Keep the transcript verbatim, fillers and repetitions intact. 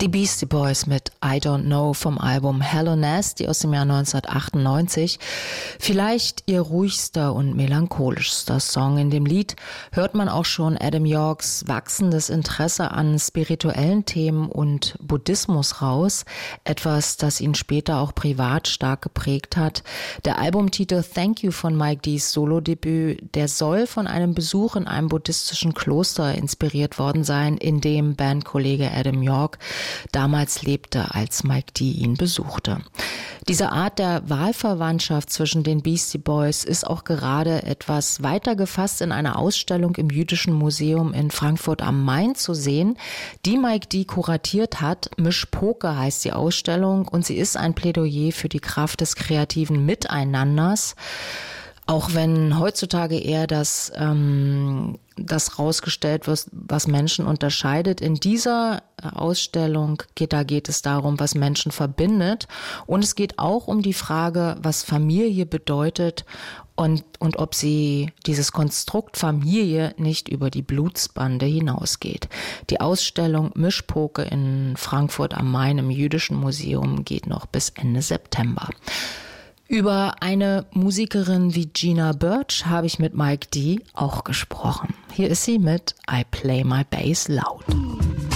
Die Beastie Boys mit I Don't Know vom Album Hello Nasty aus dem Jahr neunzehnhundertachtundneunzig. Vielleicht ihr ruhigster und melancholischster Song. In dem Lied hört man auch schon Adam Yorks wachsendes Interesse an spirituellen Themen und Buddhismus raus. Etwas, das ihn später auch privat stark geprägt hat. Der Albumtitel Thank You von Mike D's Solodebüt, der soll von einem Besuch in einem buddhistischen Kloster inspiriert worden sein, in dem Bandkollege Adam York damals lebte, als Mike D. ihn besuchte. Diese Art der Wahlverwandtschaft zwischen den Beastie Boys ist auch gerade etwas weiter gefasst in einer Ausstellung im Jüdischen Museum in Frankfurt am Main zu sehen, die Mike D. kuratiert hat. Mischpoke heißt die Ausstellung und sie ist ein Plädoyer für die Kraft des kreativen Miteinanders. Auch wenn heutzutage eher das, ähm, das rausgestellt wird, was Menschen unterscheidet. In dieser Ausstellung geht, da geht es darum, was Menschen verbindet. Und es geht auch um die Frage, was Familie bedeutet und, und ob sie dieses Konstrukt Familie nicht über die Blutsbande hinausgeht. Die Ausstellung Mischpoke in Frankfurt am Main im Jüdischen Museum geht noch bis Ende September. Über eine Musikerin wie Gina Birch habe ich mit Mike D. auch gesprochen. Hier ist sie mit I Play My Bass Loud.